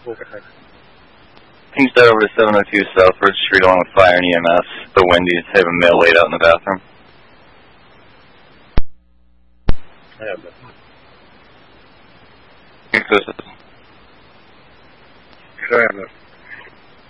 Overhead. Can you start over to 702 Southward Street along with Fire and EMS? The Wendy's have a male laid out in the bathroom. I have that. Yes, I have that.